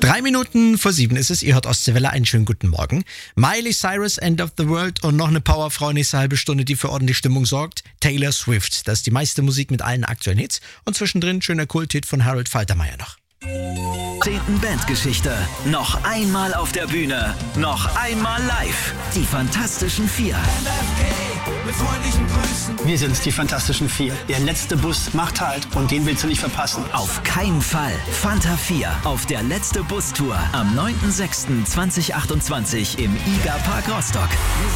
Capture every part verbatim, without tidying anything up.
Drei Minuten vor sieben ist es, ihr hört Ostseewelle, einen schönen guten Morgen. Miley Cyrus, End of the World und noch eine Powerfrau nächste halbe Stunde, die für ordentlich Stimmung sorgt. Taylor Swift, das ist die meiste Musik mit allen aktuellen Hits und zwischendrin schöner Kulthit von Harold Faltermeier noch. zehnten Bandgeschichte. Noch einmal auf der Bühne. Noch einmal live. Die Fantastischen Vier. Wir sind's, die Fantastischen Vier. Der letzte Bus macht Halt und den willst du nicht verpassen. Auf keinen Fall. Fanta vier auf der letzte Bustour am neunten sechsten zweitausendachtundzwanzig im I G A Park Rostock.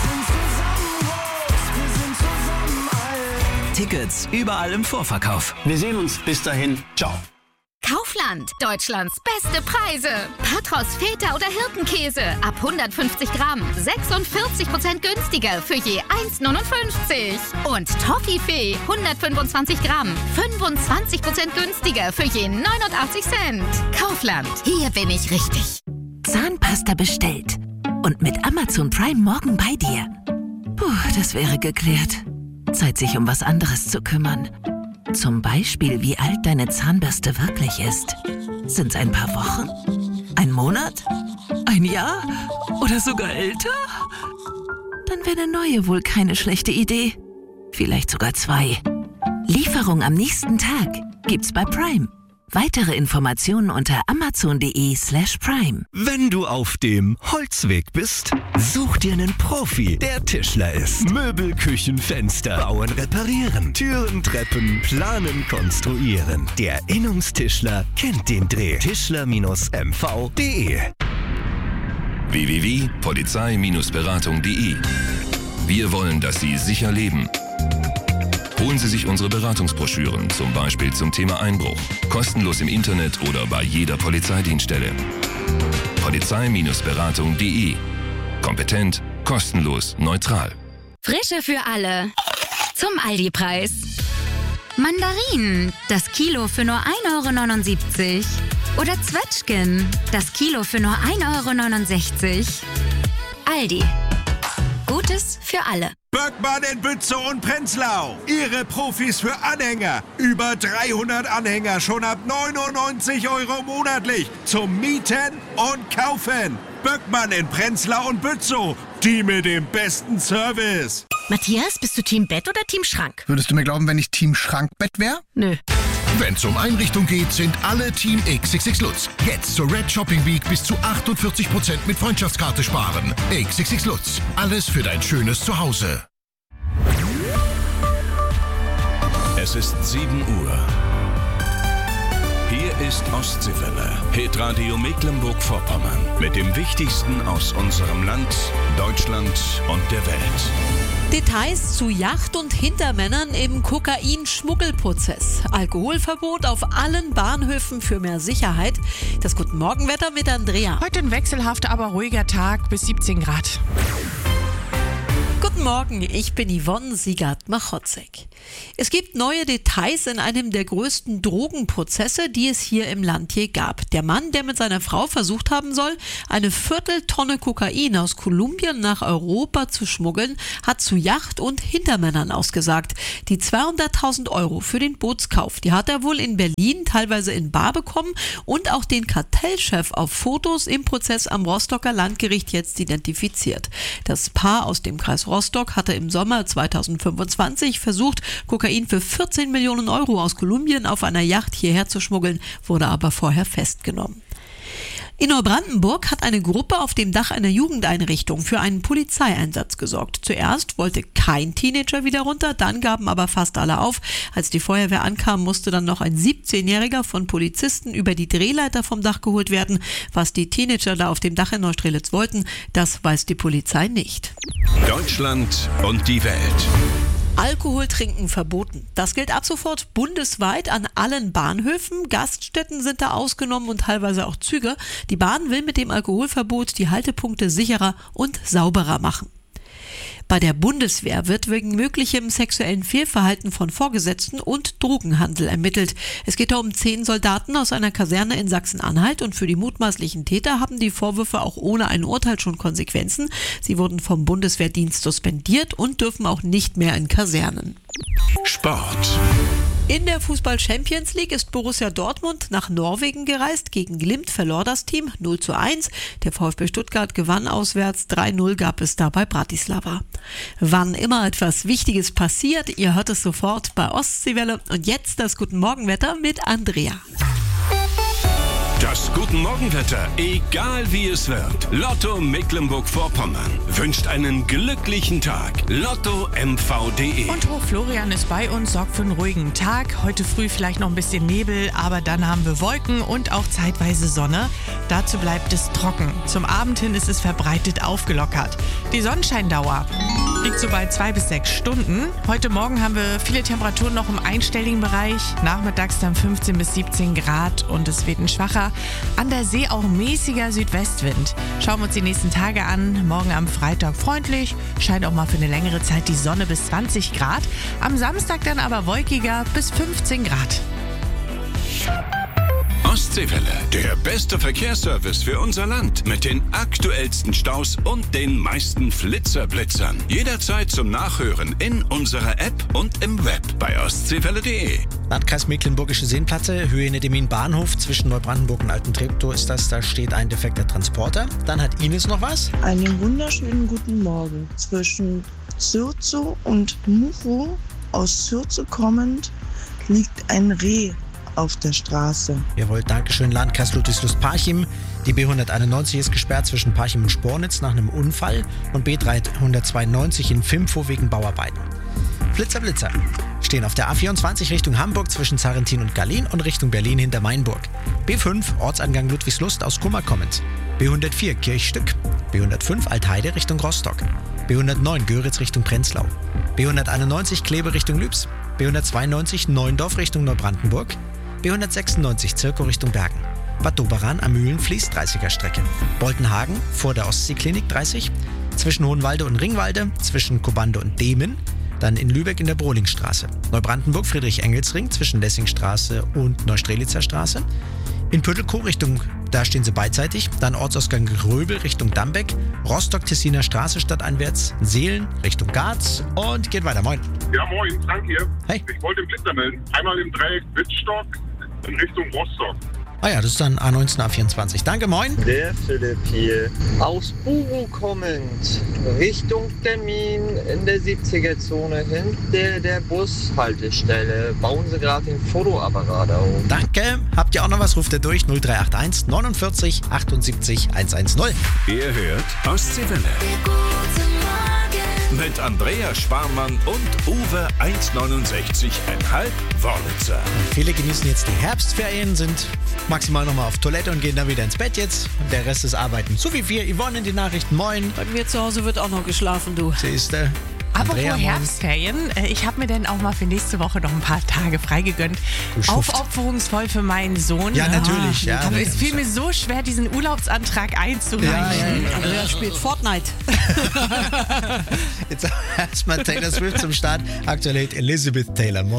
Tickets überall im Vorverkauf. Wir sehen uns. Bis dahin. Ciao. Kaufland, Deutschlands beste Preise. Patros, Feta oder Hirtenkäse ab hundertfünfzig Gramm, sechsundvierzig Prozent günstiger für je eins neunundfünfzig. Und Toffifee, hundertfünfundzwanzig Gramm, fünfundzwanzig Prozent günstiger für je neunundachtzig Cent. Kaufland, hier bin ich richtig. Zahnpasta bestellt und mit Amazon Prime morgen bei dir. Puh, das wäre geklärt. Zeit, sich um was anderes zu kümmern. Zum Beispiel, wie alt deine Zahnbürste wirklich ist. Sind's ein paar Wochen? Ein Monat? Ein Jahr? Oder sogar älter? Dann wäre eine neue wohl keine schlechte Idee. Vielleicht sogar zwei. Lieferung am nächsten Tag gibt's bei Prime. Weitere Informationen unter amazon.de slash prime. Wenn du auf dem Holzweg bist, such dir einen Profi, der Tischler ist. Möbel, Küchen, Fenster, bauen, reparieren, Türen, Treppen, planen, konstruieren. Der Innungstischler kennt den Dreh. Tischler M V punkt de w w w punkt polizei Beratung punkt de. Wir wollen, dass Sie sicher leben. Holen Sie sich unsere Beratungsbroschüren, zum Beispiel zum Thema Einbruch. Kostenlos im Internet oder bei jeder Polizeidienststelle. Polizei Beratung punkt de. Kompetent, kostenlos, neutral. Frische für alle. Zum Aldi-Preis. Mandarinen, das Kilo für nur ein Euro neunundsiebzig. Oder Zwetschgen, das Kilo für nur ein Euro neunundsechzig. Aldi. Gutes für alle. Böckmann in Bützow und Prenzlau. Ihre Profis für Anhänger. Über dreihundert Anhänger schon ab neunundneunzig Euro monatlich. Zum Mieten und Kaufen. Böckmann in Prenzlau und Bützow. Die mit dem besten Service. Matthias, bist du Team Bett oder Team Schrank? Würdest du mir glauben, wenn ich Team Schrankbett wäre? Nö. Wenn es um Einrichtung geht, sind alle Team X X X Lutz. Jetzt zur Red Shopping Week bis zu achtundvierzig Prozent mit Freundschaftskarte sparen. X X X Lutz. Alles für dein schönes Zuhause. Es ist sieben Uhr. Hier ist Ostseewelle, Hitradio Mecklenburg-Vorpommern. Mit dem Wichtigsten aus unserem Land, Deutschland und der Welt. Details zu Yacht- und Hintermännern im Kokain-Schmuggelprozess. Alkoholverbot auf allen Bahnhöfen für mehr Sicherheit. Das Guten Morgenwetter mit Andrea. Heute ein wechselhafter, aber ruhiger Tag bis siebzehn Grad. Guten Morgen, ich bin Yvonne Siegert-Machotzek. Es gibt neue Details in einem der größten Drogenprozesse, die es hier im Land je gab. Der Mann, der mit seiner Frau versucht haben soll, eine Vierteltonne Kokain aus Kolumbien nach Europa zu schmuggeln, hat zu Yacht- und Hintermännern ausgesagt. Die zweihunderttausend Euro für den Bootskauf, die hat er wohl in Berlin teilweise in bar bekommen und auch den Kartellchef auf Fotos im Prozess am Rostocker Landgericht jetzt identifiziert. Das Paar aus dem Kreis Rostock hatte im Sommer zweitausendfünfundzwanzig versucht, Kokain für vierzehn Millionen Euro aus Kolumbien auf einer Yacht hierher zu schmuggeln, wurde aber vorher festgenommen. In Neubrandenburg hat eine Gruppe auf dem Dach einer Jugendeinrichtung für einen Polizeieinsatz gesorgt. Zuerst wollte kein Teenager wieder runter, dann gaben aber fast alle auf. Als die Feuerwehr ankam, musste dann noch ein siebzehnjähriger von Polizisten über die Drehleiter vom Dach geholt werden. Was die Teenager da auf dem Dach in Neustrelitz wollten, das weiß die Polizei nicht. Deutschland und die Welt. Alkohol trinken verboten. Das gilt ab sofort bundesweit an allen Bahnhöfen. Gaststätten sind da ausgenommen und teilweise auch Züge. Die Bahn will mit dem Alkoholverbot die Haltepunkte sicherer und sauberer machen. Bei der Bundeswehr wird wegen möglichem sexuellen Fehlverhalten von Vorgesetzten und Drogenhandel ermittelt. Es geht da um zehn Soldaten aus einer Kaserne in Sachsen-Anhalt und für die mutmaßlichen Täter haben die Vorwürfe auch ohne ein Urteil schon Konsequenzen. Sie wurden vom Bundeswehrdienst suspendiert und dürfen auch nicht mehr in Kasernen. Sport. In der Fußball-Champions League ist Borussia Dortmund nach Norwegen gereist. Gegen Glimt verlor das Team null zu eins. Der VfB Stuttgart gewann auswärts. drei null gab es da bei Bratislava. Wann immer etwas Wichtiges passiert, ihr hört es sofort bei Ostseewelle. Und jetzt das Guten Morgenwetter mit Andrea. Das Guten Morgenwetter, egal wie es wird. Lotto Mecklenburg-Vorpommern wünscht einen glücklichen Tag. Lotto M V punkt de. Und Hoch Florian ist bei uns, sorgt für einen ruhigen Tag. Heute früh vielleicht noch ein bisschen Nebel, aber dann haben wir Wolken und auch zeitweise Sonne. Dazu bleibt es trocken. Zum Abend hin ist es verbreitet aufgelockert. Die Sonnenscheindauer liegt so bei zwei bis sechs Stunden. Heute Morgen haben wir viele Temperaturen noch im einstelligen Bereich. Nachmittags dann fünfzehn bis siebzehn Grad und es weht ein schwacher, an der See auch mäßiger Südwestwind. Schauen wir uns die nächsten Tage an. Morgen am Freitag freundlich, scheint auch mal für eine längere Zeit die Sonne bis zwanzig Grad. Am Samstag dann aber wolkiger bis fünfzehn Grad. Ostseewelle, der beste Verkehrsservice für unser Land. Mit den aktuellsten Staus und den meisten Flitzerblitzern. Jederzeit zum Nachhören in unserer App und im Web bei ostseewelle punkt de. Landkreis Mecklenburgische Seenplatte, Höhe Nedemin Bahnhof, zwischen Neubrandenburg und Alten Treptow ist das, da steht ein defekter Transporter. Dann hat Ines noch was. Einen wunderschönen guten Morgen. Zwischen Sürzow und Muchow, aus Sürzow kommend, liegt ein Reh auf der Straße. Jawohl, Dankeschön, Landkreis Ludwigslust-Parchim. Die B hunderteinundneunzig ist gesperrt zwischen Parchim und Spornitz nach einem Unfall und B dreihundertzweiundneunzig in Vimpfow wegen Bauarbeiten. Flitzer, Blitzer stehen auf der A vierundzwanzig Richtung Hamburg zwischen Zarentin und Gallien und Richtung Berlin hinter Mainburg. B fünf, Ortsangang Ludwigslust aus Kummer kommend. B hundertvier, Kirchstück. B hundertfünf, Altheide Richtung Rostock. B hundertneun, Göritz Richtung Prenzlau. B hunderteinundneunzig, Kleve Richtung Lübs. B hundertzweiundneunzig, Neuendorf Richtung Neubrandenburg. B hundertsechsundneunzig, Zirkow Richtung Bergen. Bad Doberan am Mühlenfließ dreißiger Strecke. Boltenhagen vor der Ostseeklinik dreißig. Zwischen Hohenwalde und Ringwalde, zwischen Kobande und Demen. Dann in Lübeck in der Brohlingstraße. Neubrandenburg Friedrich-Engels-Ring zwischen Lessingstraße und Neustrelitzer Straße. In Püttelkow Richtung, da stehen sie beidseitig. Dann Ortsausgang Gröbel Richtung Dambeck. Rostock-Tessiner Straße stadteinwärts. Seelen Richtung Garz und geht weiter. Moin. Ja, moin, Frank hier. Hey. Ich wollte den Blitzer melden. Einmal im Dreieck Wittstock in Richtung Rostock. Ah ja, das ist dann A neunzehn, A vierundzwanzig. Danke, moin. Der Philipp hier. Aus Buru kommend, Richtung Termin in der siebziger-Zone hinter der Bushaltestelle. Bauen Sie gerade den Fotoapparat auf. Danke. Habt ihr auch noch was? Ruft ihr durch null drei acht eins neunundvierzig achtundsiebzig hundertzehn. Ihr hört Ostseewelle. Mit Andrea Sparmann und Uwe eins neunundsechzig Komma fünf Wörlitzer. Viele genießen jetzt die Herbstferien, sind maximal nochmal auf Toilette und gehen dann wieder ins Bett jetzt. Und der Rest ist Arbeiten. So wie wir. Yvonne in die Nachrichten. Moin. Bei mir zu Hause wird auch noch geschlafen, du. Siehste. Apropos Herbstferien, ich habe mir dann auch mal für nächste Woche noch ein paar Tage freigegönnt. Aufopferungsvoll für meinen Sohn. Ja, natürlich. Ja, aber es fiel mir so schwer, diesen Urlaubsantrag einzureichen. Ja, ja, ja. Andrea spielt Fortnite. Jetzt erstmal Taylor Swift zum Start. Aktuell Elizabeth Taylor.